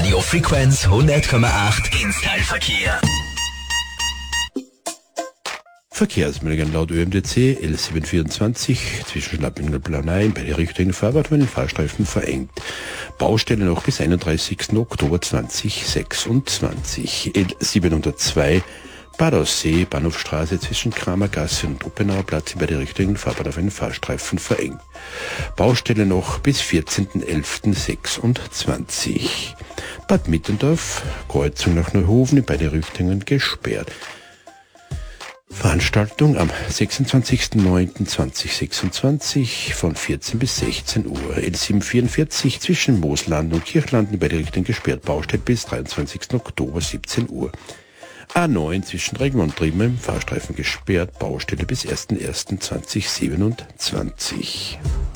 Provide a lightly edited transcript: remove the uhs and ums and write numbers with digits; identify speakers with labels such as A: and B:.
A: Radio Frequenz 100,8 in Teilverkehr.
B: Verkehrsmeldungen laut ÖMTC L724 zwischen Schlapping und Planei in beide Richtungen Fahrbahn von den Fahrstreifen verengt. Baustelle noch bis 31. Oktober 2026. L702 Bad Aussee, Bahnhofstraße zwischen Kramergasse und Oppenauer Platz in beide Richtungen Fahrbahn auf einen Fahrstreifen verengt. Baustelle noch bis 14.11.26. Bad Mittendorf, Kreuzung nach Neuhofen in beide Richtungen gesperrt. Veranstaltung am 26.09.2026 von 14 bis 16 Uhr. L744 zwischen Moosland und Kirchland in beide Richtungen gesperrt. Baustelle bis 23. Oktober 17 Uhr. A9 zwischen Regen und Trimme, Fahrstreifen gesperrt. Baustelle bis 1.01.2027.